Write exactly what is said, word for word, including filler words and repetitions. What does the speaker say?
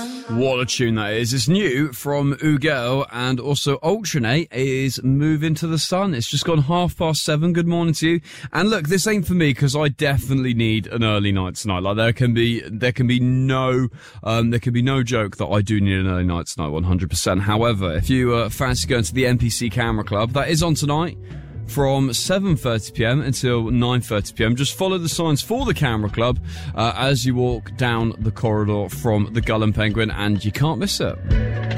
What a tune that is. It's new from Ugel, and also Alternate is Move Into the Sun. It's just gone half past seven. Good morning to you. And look, this ain't for me because I definitely need an early night tonight. Like there can be, there can be no, um, there can be no joke that I do need an early night tonight, one hundred percent. However, if you uh, fancy going to the N P C Camera Club, that is on tonight from seven thirty p m until nine thirty p m. Just follow the signs for the Camera Club uh, as you walk down the corridor from the Gull and Penguin, and you can't miss it.